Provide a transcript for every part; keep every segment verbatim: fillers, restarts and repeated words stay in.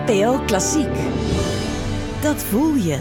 N P O Klassiek. Dat voel je.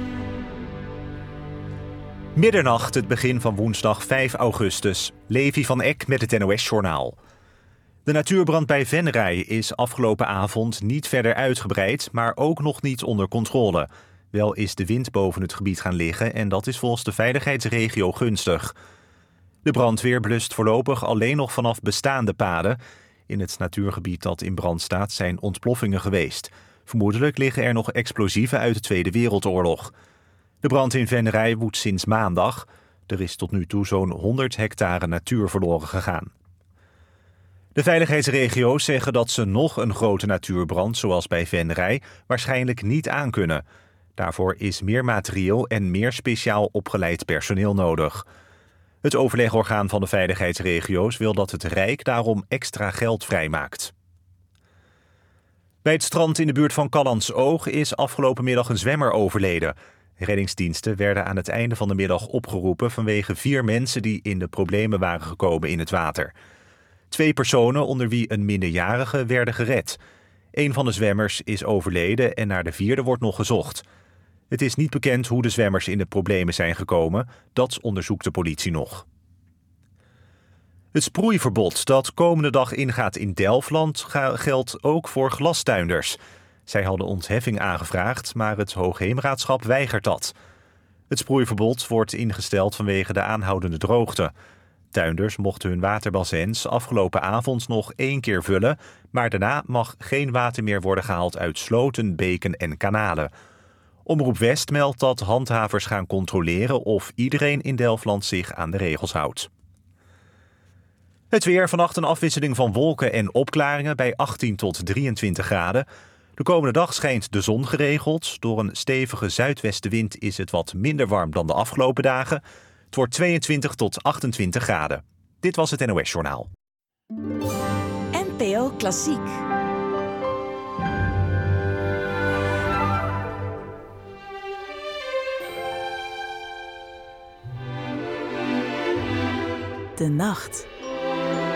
Middernacht, het begin van woensdag vijf augustus. Levi van Eck met het N O S-journaal. De natuurbrand bij Venray is afgelopen avond niet verder uitgebreid, maar ook nog niet onder controle. Wel is de wind boven het gebied gaan liggen en dat is volgens de veiligheidsregio gunstig. De brandweer blust voorlopig alleen nog vanaf bestaande paden. In het natuurgebied dat in brand staat zijn ontploffingen geweest. Vermoedelijk liggen er nog explosieven uit de Tweede Wereldoorlog. De brand in Venray woedt sinds maandag. Er is tot nu toe zo'n honderd hectare natuur verloren gegaan. De veiligheidsregio's zeggen dat ze nog een grote natuurbrand, zoals bij Venray, waarschijnlijk niet aankunnen. Daarvoor is meer materieel en meer speciaal opgeleid personeel nodig. Het overlegorgaan van de veiligheidsregio's wil dat het Rijk daarom extra geld vrijmaakt. Bij het strand in de buurt van Callantsoog is afgelopen middag een zwemmer overleden. Reddingsdiensten werden aan het einde van de middag opgeroepen vanwege vier mensen die in de problemen waren gekomen in het water. Twee personen, onder wie een minderjarige, werden gered. Een van de zwemmers is overleden en naar de vierde wordt nog gezocht. Het is niet bekend hoe de zwemmers in de problemen zijn gekomen. Dat onderzoekt de politie nog. Het sproeiverbod dat komende dag ingaat in Delfland geldt ook voor glastuinders. Zij hadden ontheffing aangevraagd, maar het Hoogheemraadschap weigert dat. Het sproeiverbod wordt ingesteld vanwege de aanhoudende droogte. Tuinders mochten hun waterbassins afgelopen avond nog één keer vullen, maar daarna mag geen water meer worden gehaald uit sloten, beken en kanalen. Omroep West meldt dat handhavers gaan controleren of iedereen in Delfland zich aan de regels houdt. Het weer, vannacht een afwisseling van wolken en opklaringen bij achttien tot drieëntwintig graden. De komende dag schijnt de zon geregeld. Door een stevige zuidwestenwind is het wat minder warm dan de afgelopen dagen. Het wordt tweeëntwintig tot achtentwintig graden. Dit was het N O S-journaal. N P O Klassiek. De nacht.